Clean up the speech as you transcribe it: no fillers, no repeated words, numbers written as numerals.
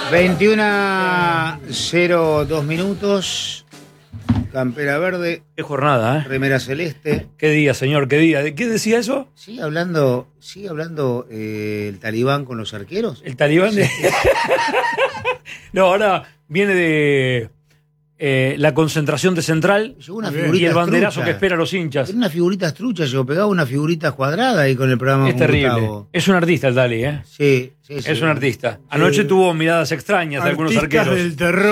21:02 minutos. Campera verde. Qué jornada, ¿eh? Remera celeste. Qué día, señor, qué día. ¿De qué decía eso? ¿Sigue hablando el talibán con los arqueros? El talibán de... No, ahora viene de la concentración de Central y el banderazo que espera a los hinchas. Era unas figuritas truchas, yo pegaba una figurita cuadrada ahí con el programa. Es terrible. Gustavo. Es un artista el Dali, ¿eh? Sí. Es un artista. Anoche tuvo miradas extrañas de algunos arqueros. Del terror.